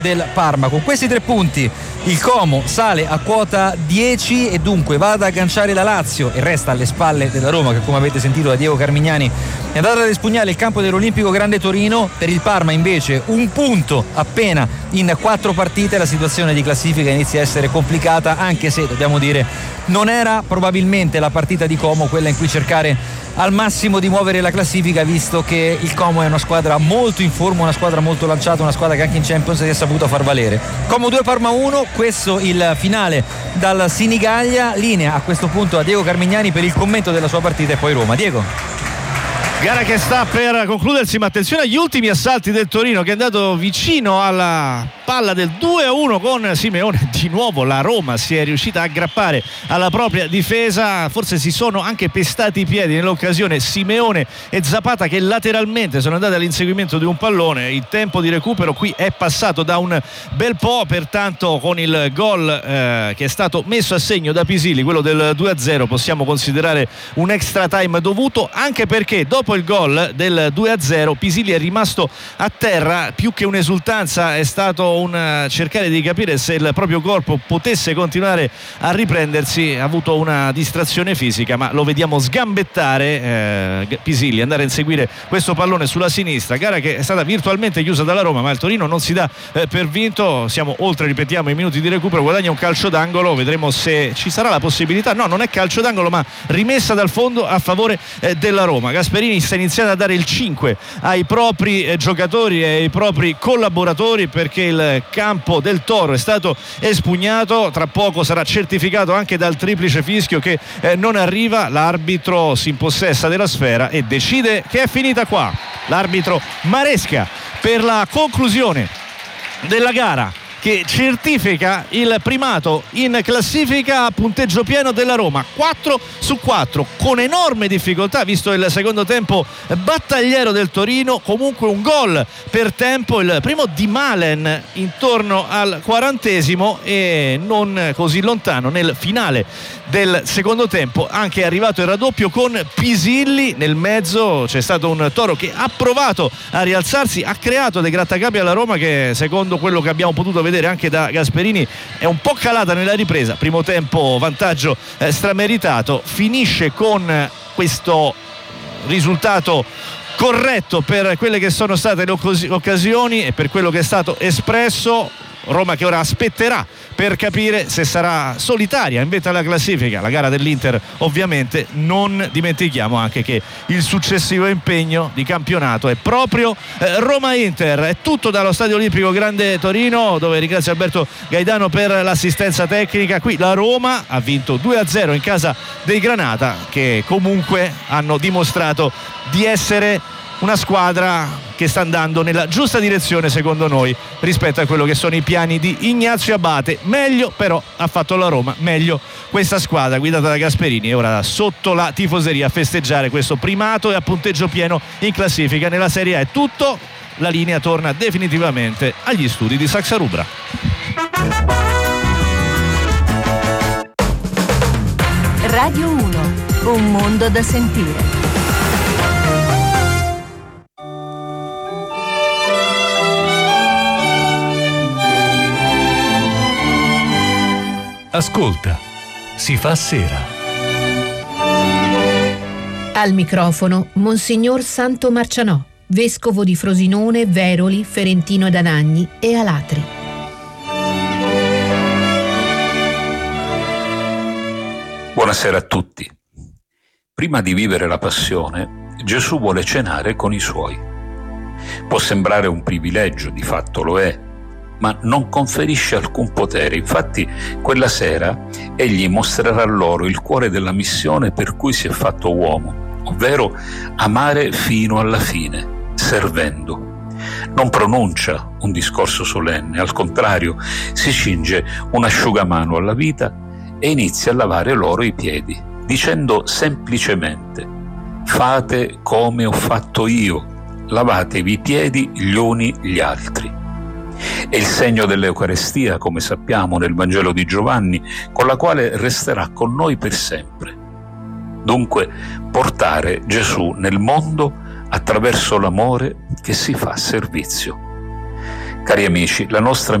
del Parma. Con questi 3 punti il Como sale a quota 10 e dunque va ad agganciare la Lazio e resta alle spalle della Roma, che come avete sentito da Diego Carmignani è andata ad espugnare il campo dell'Olimpico Grande Torino. Per il Parma invece un punto appena in 4 partite, la situazione di classifica inizia a essere complicata, anche se dobbiamo dire non era probabilmente la partita di Como quella in cui cercare al massimo di muovere la classifica, visto che il Como è una squadra molto in forma, una squadra molto lanciata, una squadra che anche in Champions si è saputa far valere. Como 2 Parma 1, questo il finale dal Sinigaglia. Linea a questo punto a Diego Carmignani per il commento della sua partita e poi Roma. Diego. Gara che sta per concludersi, ma attenzione agli ultimi assalti del Torino, che è andato vicino alla palla del 2-1 con Simeone. Di nuovo la Roma si è riuscita a aggrappare alla propria difesa, forse si sono anche pestati i piedi nell'occasione Simeone e Zapata, che lateralmente sono andati all'inseguimento di un pallone. Il tempo di recupero qui è passato da un bel po', pertanto con il gol che è stato messo a segno da Pisilli, quello del 2-0, possiamo considerare un extra time dovuto, anche perché dopo il gol del 2-0 Pisilli è rimasto a terra. Più che un'esultanza è stato un cercare di capire se il proprio corpo potesse continuare a riprendersi. Ha avuto una distrazione fisica, ma lo vediamo sgambettare Pisilli, andare a inseguire questo pallone sulla sinistra. Gara che è stata virtualmente chiusa dalla Roma, ma il Torino non si dà per vinto. Siamo oltre, ripetiamo, i minuti di recupero. Guadagna un calcio d'angolo, vedremo se ci sarà la possibilità. No, non è calcio d'angolo, ma rimessa dal fondo a favore della Roma. Gasperini sta iniziando a dare il 5 ai propri giocatori e ai propri collaboratori, perché il campo del Toro è stato espugnato. Tra poco sarà certificato anche dal triplice fischio che non arriva. L'arbitro si impossessa della sfera e decide che è finita qua. L'arbitro Maresca per la conclusione della gara, che certifica il primato in classifica a punteggio pieno della Roma, 4-4, con enorme difficoltà visto il secondo tempo battagliero del Torino. Comunque un gol per tempo, il primo di Malen intorno al 40esimo, e non così lontano nel finale del secondo tempo anche è arrivato il raddoppio con Pisilli. Nel mezzo c'è stato un Toro che ha provato a rialzarsi, ha creato dei grattacapi alla Roma che, secondo quello che abbiamo potuto vedere anche da Gasperini, è un po' calata nella ripresa. Primo tempo vantaggio strameritato, finisce con questo risultato corretto per quelle che sono state le occasioni e per quello che è stato espresso. Roma che ora aspetterà per capire se sarà solitaria in vetta alla classifica. La gara dell'Inter, ovviamente. Non dimentichiamo anche che il successivo impegno di campionato è proprio Roma-Inter. È tutto dallo Stadio Olimpico Grande Torino, dove ringrazio Alberto Gaidano per l'assistenza tecnica. Qui la Roma ha vinto 2-0 in casa dei Granata, che comunque hanno dimostrato di essere una squadra che sta andando nella giusta direzione, secondo noi, rispetto a quello che sono i piani di Ignazio Abate. Meglio però ha fatto la Roma, meglio questa squadra guidata da Gasperini, e ora sotto la tifoseria a festeggiare questo primato e a punteggio pieno in classifica nella Serie A. È tutto, la linea torna definitivamente agli studi di Saxa Rubra. Radio 1, un mondo da sentire. Ascolta, si fa sera. Al microfono Monsignor Santo Marcianò, vescovo di Frosinone, Veroli, Ferentino ed Anagni e Alatri. Buonasera a tutti. Prima di vivere la passione, Gesù vuole cenare con i suoi. Può sembrare un privilegio, di fatto lo è, ma non conferisce alcun potere. Infatti, quella sera egli mostrerà loro il cuore della missione per cui si è fatto uomo, ovvero amare fino alla fine, servendo. Non pronuncia un discorso solenne, al contrario, si cinge un asciugamano alla vita e inizia a lavare loro i piedi, dicendo semplicemente: fate come ho fatto io, lavatevi i piedi gli uni gli altri. È il segno dell'Eucarestia, come sappiamo nel Vangelo di Giovanni, con la quale resterà con noi per sempre. Dunque, portare Gesù nel mondo attraverso l'amore che si fa servizio. Cari amici, la nostra